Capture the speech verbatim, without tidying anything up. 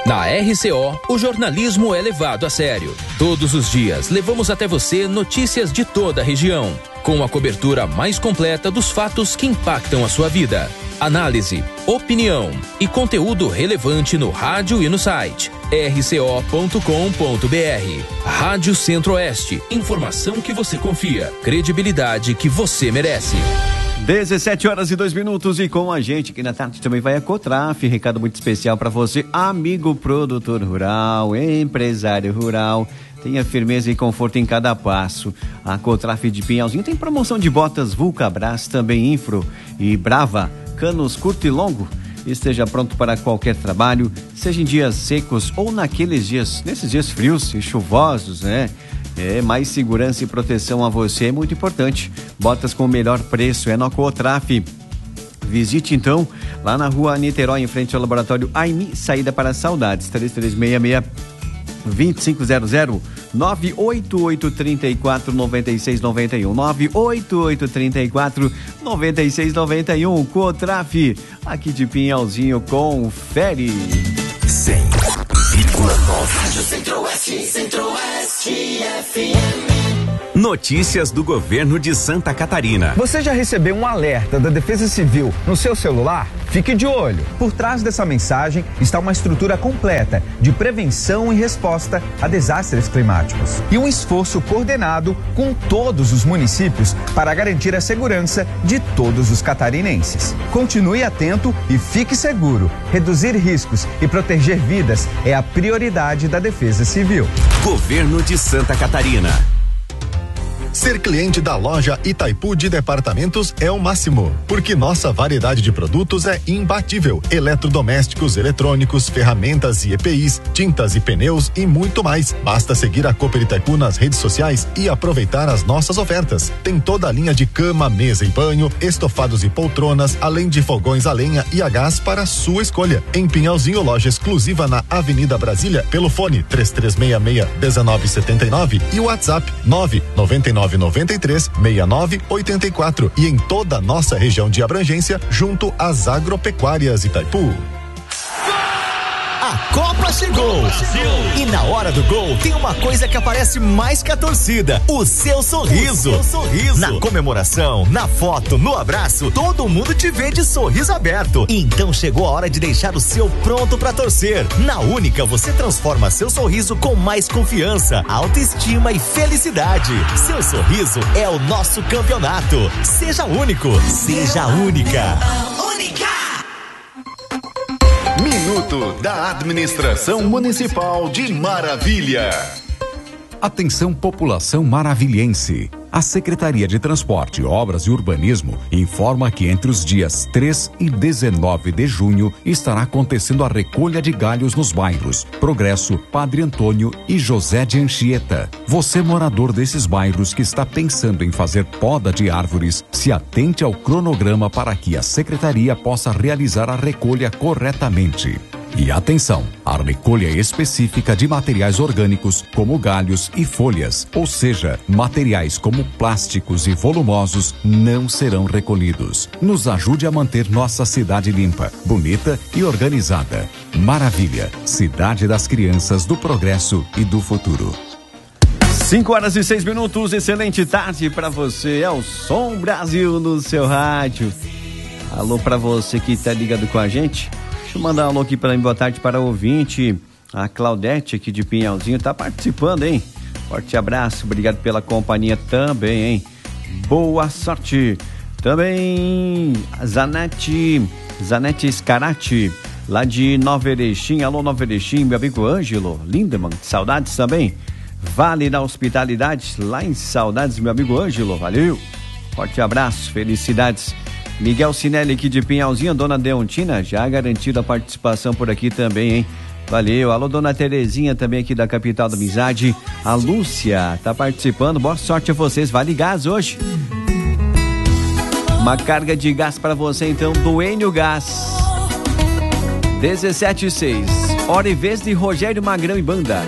Na R C O, o jornalismo é levado a sério. Todos os dias, levamos até você notícias de toda a região, com a cobertura mais completa dos fatos que impactam a sua vida. Análise, opinião e conteúdo relevante no rádio e no site r c o ponto com ponto b r. Rádio Centro-Oeste. Informação que você confia. Credibilidade que você merece. dezessete horas e dois minutos e com a gente aqui na tarde também vai a Cotraf, recado muito especial para você, amigo produtor rural, empresário rural, tenha firmeza e conforto em cada passo. A Cotraf de Pinhalzinho tem promoção de botas Vulcabras, também Infro e Brava, canos curto e longo. Esteja pronto para qualquer trabalho, seja em dias secos ou naqueles dias, nesses dias frios e chuvosos, né? É, mais segurança e proteção a você é muito importante. Botas com o melhor preço é no Cotraf. Visite então lá na rua Niterói, em frente ao laboratório A I M I, saída para Saudades, três três seis seis, dois cinco zero zero, nove oito oito, três quatro, nove seis nove um, nove oito oito, três quatro, nove seis nove um. Cotraf, aqui de Pinhalzinho, confere. cem vírgula nove Rádio Centro-Oeste, Centro-Oeste F M. Notícias do governo de Santa Catarina. Você já recebeu um alerta da Defesa Civil no seu celular? Fique de olho. Por trás dessa mensagem está uma estrutura completa de prevenção e resposta a desastres climáticos e um esforço coordenado com todos os municípios para garantir a segurança de todos os catarinenses. Continue atento e fique seguro. Reduzir riscos e proteger vidas é a prioridade da Defesa Civil. Governo de Santa Catarina. Ser cliente da loja Itaipu de Departamentos é o máximo, porque nossa variedade de produtos é imbatível. Eletrodomésticos, eletrônicos, ferramentas e E P Is, tintas e pneus e muito mais. Basta seguir a Cooper Itaipu nas redes sociais e aproveitar as nossas ofertas. Tem toda a linha de cama, mesa e banho, estofados e poltronas, além de fogões a lenha e a gás para a sua escolha. Em Pinhalzinho, loja exclusiva na Avenida Brasília, pelo fone três três seis seis, um nove sete nove e o WhatsApp nove nove nove nove três, seis nove oito quatro e em toda a nossa região de abrangência, junto às agropecuárias Itaipu. A Copa chegou! E na hora do gol tem uma coisa que aparece mais que a torcida: o seu sorriso. O seu sorriso. Na comemoração, na foto, no abraço, todo mundo te vê de sorriso aberto. Então chegou a hora de deixar o seu pronto pra torcer. Na Única você transforma seu sorriso com mais confiança, autoestima e felicidade. Seu sorriso é o nosso campeonato. Seja único, seja única. Única! Minuto da Administração Municipal de Maravilha. Atenção, população maravilhense. A Secretaria de Transporte, Obras e Urbanismo informa que entre os dias três e dezenove de junho estará acontecendo a recolha de galhos nos bairros Progresso, Padre Antônio e José de Anchieta. Você, morador desses bairros que está pensando em fazer poda de árvores, se atente ao cronograma para que a Secretaria possa realizar a recolha corretamente. E atenção, a recolha específica de materiais orgânicos como galhos e folhas, ou seja, materiais como plásticos e volumosos, não serão recolhidos. Nos ajude a manter nossa cidade limpa, bonita e organizada. Maravilha, cidade das crianças, do progresso e do futuro. cinco horas e seis minutos, excelente tarde para você. É o Som Brasil no seu rádio. Alô para você que está ligado com a gente. Deixa eu mandar um alô aqui para mim, boa tarde para o ouvinte. A Claudete aqui de Pinhalzinho está participando, hein? Forte abraço, obrigado pela companhia também, hein? Boa sorte. Também a Zanete, Zanete Scarati, lá de Nova Erechim. Alô, Nova Erechim, meu amigo Ângelo Lindemann, saudades também. Vale da Hospitalidade, lá em Saudades, meu amigo Ângelo, valeu. Forte abraço, felicidades. Miguel Sinelli aqui de Pinhalzinho, dona Deontina, já garantido a participação por aqui também, hein? Valeu. Alô, dona Terezinha também aqui da capital da amizade. A Lúcia tá participando, boa sorte a vocês, vale gás hoje. Uma carga de gás para você então, do Enio Gás. dezessete e seis, hora e vez de Rogério Magrão e banda.